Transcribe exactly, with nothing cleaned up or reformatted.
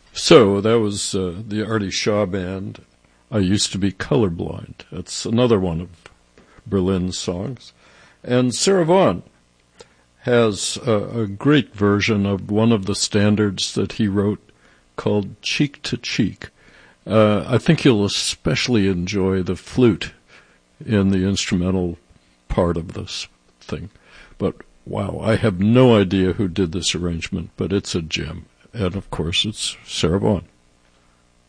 So that was uh, the Artie Shaw Band. I Used to Be Colorblind. That's another one of Berlin's songs. And Sarah Vaughan has a, a great version of one of the standards that he wrote called Cheek to Cheek. Uh, I think you'll especially enjoy the flute in the instrumental part of this thing. But wow, I have no idea who did this arrangement, but it's a gem. And of course, it's Sarah Vaughan.